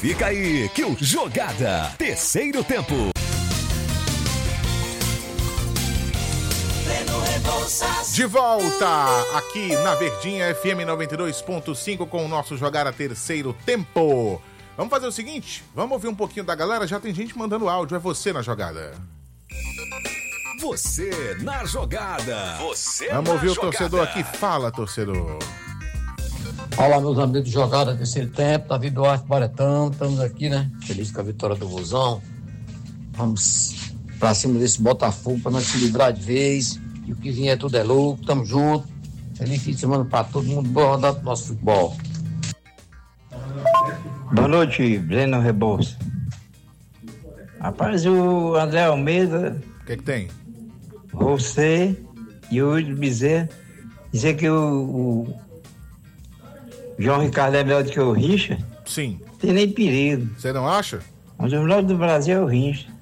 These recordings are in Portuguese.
Fica aí que o Jogada Terceiro Tempo. De volta aqui na Verdinha FM 92.5 com o nosso Jogada Terceiro Tempo. Vamos fazer o seguinte, vamos ouvir um pouquinho da galera, já tem gente mandando áudio, é você na jogada. Você na jogada. Você vamos na ouvir jogada. O torcedor aqui, fala torcedor. Olá meus amigos de Jogada Terceiro Tempo, Davi Duarte Baretão, estamos aqui, né? Feliz com a vitória do Vozão. Vamos pra cima desse Botafogo pra nós se livrar de vez. E o que vier tudo é louco, tamo junto. Feliz fim de semana pra todo mundo, boa rodada pro nosso futebol. Boa noite, Breno Rebouça. Rapaz, o André Almeida. O que tem? Você e o Yuri Bezerra dizer que o João Ricardo é melhor do que o Richard? Sim. Tem nem perigo. Você não acha? Um dos melhores do Brasil é o Richard.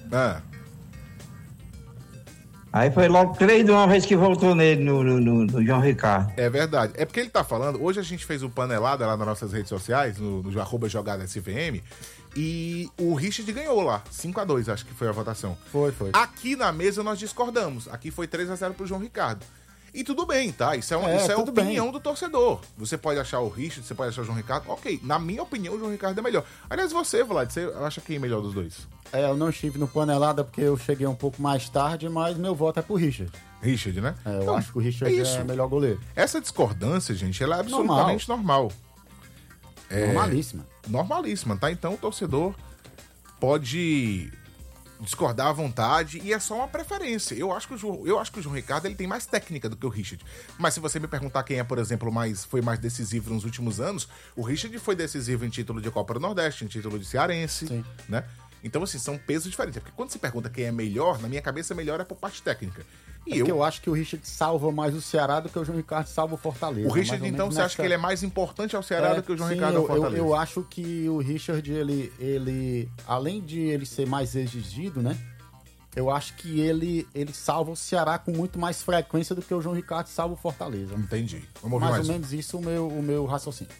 Aí foi logo 3 de uma vez que voltou nele no João Ricardo. É verdade. É porque ele tá falando, hoje a gente fez o panelada lá nas nossas redes sociais, no @jogada SVM, e o Richard ganhou lá, 5-2, acho que foi a votação. Foi. Aqui na mesa nós discordamos, aqui foi 3-0 pro João Ricardo. E tudo bem, tá? Isso é a opinião do torcedor. Você pode achar o Richard, você pode achar o João Ricardo. Ok, na minha opinião, o João Ricardo é melhor. Aliás, você, Vlad, você acha quem é melhor dos dois? Eu não estive no panelada porque eu cheguei um pouco mais tarde, mas meu voto é pro Richard. Richard, né? Eu acho que o Richard é melhor goleiro. Essa discordância, gente, ela é absolutamente normal. Normalíssima, tá? Então o torcedor pode discordar à vontade e é só uma preferência. Eu acho que o João Ricardo ele tem mais técnica do que o Richard. Mas se você me perguntar quem é, por exemplo, foi mais decisivo nos últimos anos, o Richard foi decisivo em título de Copa do Nordeste, em título de Cearense, Sim. né? Então, assim, são pesos diferentes. Porque quando se pergunta quem é melhor, na minha cabeça, melhor é por parte técnica. Eu acho que o Richard salva mais o Ceará do que o João Ricardo salva o Fortaleza. O Richard, então, você acha que ele é mais importante ao Ceará do que o João Ricardo ao Fortaleza? Eu acho que o Richard, ele além de ele ser mais exigido, né? Eu acho que ele salva o Ceará com muito mais frequência do que o João Ricardo salva o Fortaleza. Entendi. Vamos ouvir mais ou menos isso o meu raciocínio.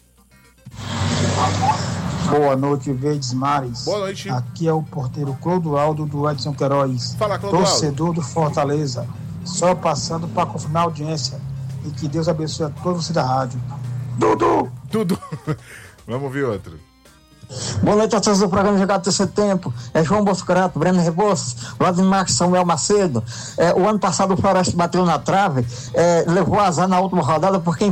Boa noite, Verdes Mares. Boa noite. Aqui é o porteiro Clodoaldo do Edson Queiroz. Fala, Clodoaldo. Torcedor do Fortaleza. Só passando para confirmar a audiência. E que Deus abençoe a todos vocês da rádio. Dudu. Vamos ouvir outro. Boa noite a todos do programa Jogada Terceiro Tempo. É João Boscrato, Breno Rebouças, Vladimir Marques, Samuel Macedo. O ano passado o Floresta bateu na trave, levou azar na última rodada porque